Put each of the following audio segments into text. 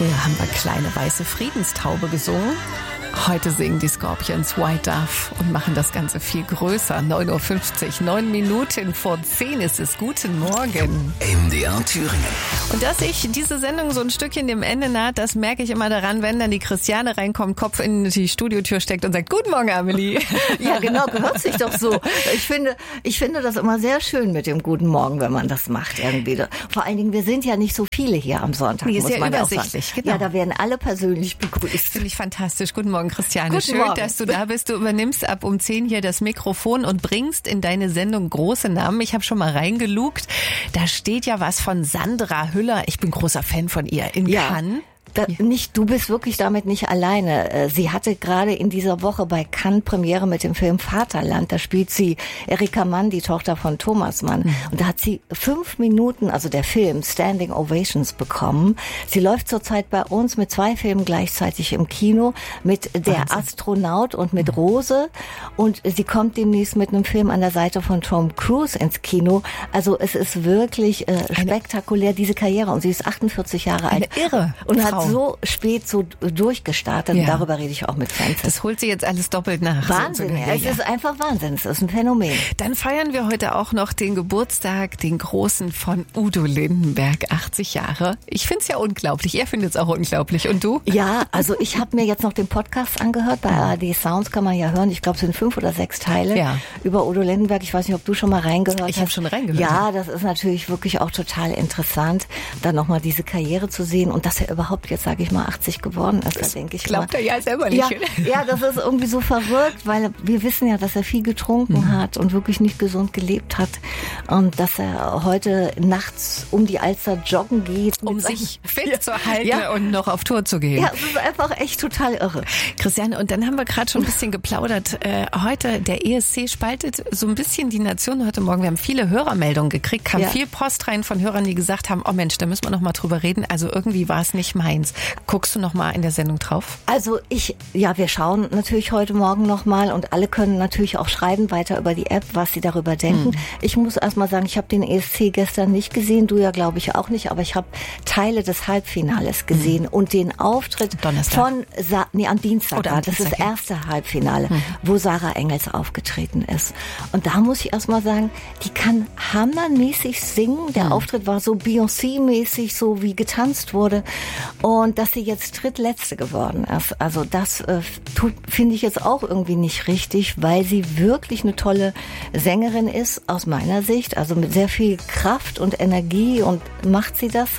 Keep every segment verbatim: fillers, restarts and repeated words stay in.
Früher haben wir Kleine weiße Friedenstaube gesungen. Heute singen die Scorpions White Dove und machen das Ganze viel größer. neun Uhr fünfzig, neun Minuten vor zehn ist es. Guten Morgen. M D R Thüringen. Und dass ich diese Sendung so ein Stückchen dem Ende naht, das merke ich immer daran, wenn dann die Christiane reinkommt, Kopf in die Studiotür steckt und sagt, guten Morgen, Amelie. Ja, genau, gehört sich doch so. Ich finde, ich finde das immer sehr schön mit dem guten Morgen, wenn man das macht irgendwie. Vor allen Dingen, wir sind ja nicht so viele hier am Sonntag. Nee, ist muss ja man übersichtlich, auch sagen. genau. Ja, da werden alle persönlich begrüßt. Finde ich fantastisch. Guten Morgen, Christiane. Guten Schön, Morgen. dass du da bist. Du übernimmst ab um zehn hier das Mikrofon und bringst in deine Sendung große Namen. Ich habe schon mal reingelugt. Da steht ja was von Sandra Hüller. Ich bin großer Fan von ihr. In Ja. Cannes. Da, nicht, du bist wirklich damit nicht alleine. Sie hatte gerade in dieser Woche bei Cannes Premiere mit dem Film Vaterland. Da spielt sie Erika Mann, die Tochter von Thomas Mann. Mhm. Und da hat sie fünf Minuten, also der Film, Standing Ovations bekommen. Sie läuft zurzeit bei uns mit zwei Filmen gleichzeitig im Kino, mit Der Wahnsinn. Astronaut und mit Rose. Und sie kommt demnächst mit einem Film an der Seite von Tom Cruise ins Kino. Also es ist wirklich äh, spektakulär, diese Karriere. Und sie ist achtundvierzig Jahre alt. Eine irre Und Frau. hat so spät so durchgestartet. Ja. Darüber rede ich auch mit Fans. Das holt sie jetzt alles doppelt nach. Wahnsinn, So, so, ja, es ja. ist einfach Wahnsinn. Es ist ein Phänomen. Dann feiern wir heute auch noch den Geburtstag, den großen von Udo Lindenberg, achtzig Jahre. Ich finde es ja unglaublich. Er findet es auch unglaublich. Und du? Ja, also ich habe mir jetzt noch den Podcast angehört. Bei A R D Sounds kann man ja hören. Ich glaube, es sind fünf oder sechs Teile Ja. über Udo Lindenberg. Ich weiß nicht, ob du schon mal reingehört hast. Ich habe schon reingehört. Ja, das ist natürlich wirklich auch total interessant, dann nochmal diese Karriere zu sehen und dass er überhaupt jetzt, sage ich mal, achtzig geworden ist. Da denke ich Glaubt mal, er ja selber nicht. Ja, ja, das ist irgendwie so verrückt, weil wir wissen ja, dass er viel getrunken mhm. hat und wirklich nicht gesund gelebt hat und dass er heute nachts um die Alster joggen geht. Um sich fit ja. zu halten ja. und noch auf Tour zu gehen. Ja, es ist einfach echt total irre. Christiane, und dann haben wir gerade schon ein bisschen geplaudert. Äh, heute, der E S C spaltet so ein bisschen die Nation heute Morgen. Wir haben viele Hörermeldungen gekriegt, kam ja. viel Post rein von Hörern, die gesagt haben, oh Mensch, da müssen wir noch mal drüber reden. Also irgendwie war es nicht meins. Guckst du noch mal in der Sendung drauf? Also ich, ja, wir schauen natürlich heute Morgen nochmal und alle können natürlich auch schreiben weiter über die App, was sie darüber denken. Hm. Ich muss erst mal sagen, ich habe den E S C gestern nicht gesehen, du ja glaube ich auch nicht, aber ich habe Teile des Halbfinales gesehen hm. und den Auftritt Donnerstag. von, Sa- nee, am Dienstag, Oder war, am das Dienstag, ist das erste Halbfinale, hm. wo Sarah Engels aufgetreten ist. Und da muss ich erst mal sagen, die kann hammermäßig singen. Der hm. Auftritt war so Beyoncé-mäßig, so wie getanzt wurde. Und dass sie jetzt drittletzte geworden ist. Also das äh, finde ich jetzt auch irgendwie nicht richtig, weil sie wirklich eine tolle Sängerin ist, aus meiner Sicht. Also mit sehr viel Kraft und Energie und macht sie das.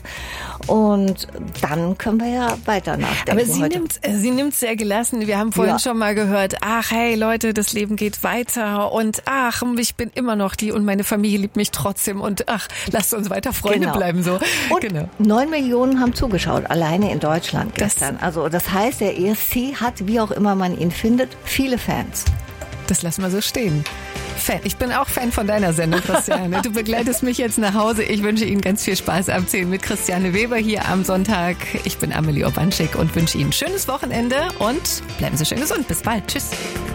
Und dann können wir ja weiter nachdenken. Aber sie heute. nimmt sie nimmt sehr gelassen. Wir haben vorhin Ja. schon mal gehört, ach hey Leute, das Leben geht weiter und ach, ich bin immer noch die und meine Familie liebt mich trotzdem und ach, lasst uns weiter Freunde Genau. bleiben so. Und genau. neun Millionen haben zugeschaut, alleine in Deutschland gestern. Das, also das heißt, der E S C hat, wie auch immer man ihn findet, viele Fans. Das lassen wir so stehen. Fan. Ich bin auch Fan von deiner Sendung, Christiane. Du begleitest mich jetzt nach Hause. Ich wünsche Ihnen ganz viel Spaß am zehn mit Christiane Weber hier am Sonntag. Ich bin Amelie Obanschik und wünsche Ihnen ein schönes Wochenende und bleiben Sie schön gesund. Bis bald. Tschüss.